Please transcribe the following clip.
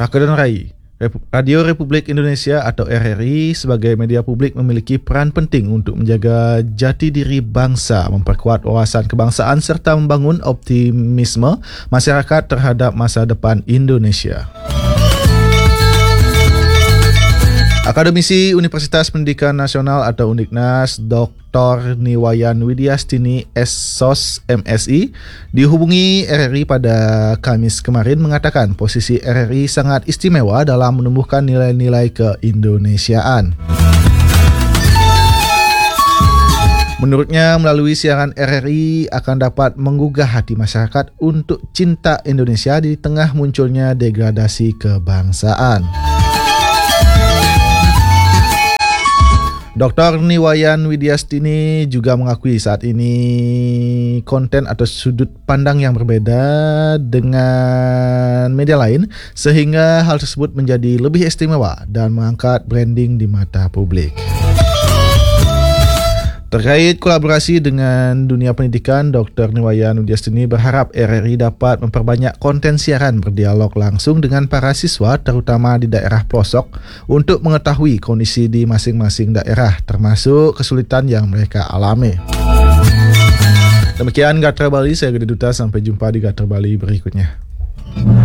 Raka dan Rai, Radio Republik Indonesia atau RRI sebagai media publik memiliki peran penting untuk menjaga jati diri bangsa, memperkuat wawasan kebangsaan serta membangun optimisme masyarakat terhadap masa depan Indonesia. Akademisi Universitas Pendidikan Nasional atau Undiknas Dr. Niwayan Widyastini SSOS MSI dihubungi RRI pada Kamis kemarin mengatakan posisi RRI sangat istimewa dalam menumbuhkan nilai-nilai keindonesiaan. Menurutnya, melalui siaran RRI akan dapat menggugah hati masyarakat untuk cinta Indonesia di tengah munculnya degradasi kebangsaan. Dr. Niwayan Widyastini juga mengakui saat ini konten atau sudut pandang yang berbeda dengan media lain sehingga hal tersebut menjadi lebih istimewa dan mengangkat branding di mata publik. Terkait kolaborasi dengan dunia pendidikan, Dr. Niwayan Widyastini berharap RRI dapat memperbanyak konten siaran berdialog langsung dengan para siswa terutama di daerah pelosok untuk mengetahui kondisi di masing-masing daerah termasuk kesulitan yang mereka alami. Demikian Gatra Bali, saya Gede Duta, sampai jumpa di Gatra Bali berikutnya.